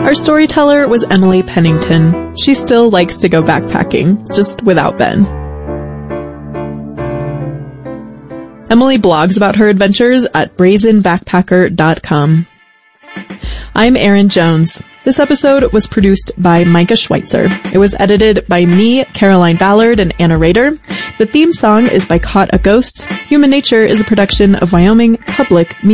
Our storyteller was Emily Pennington. She still likes to go backpacking, just without Ben. Emily blogs about her adventures at brazenbackpacker.com. I'm Erin Jones. This episode was produced by Micah Schweitzer. It was edited by me, Caroline Ballard, and Anna Rader. The theme song is by Caught a Ghost. Human Nature is a production of Wyoming Public Media.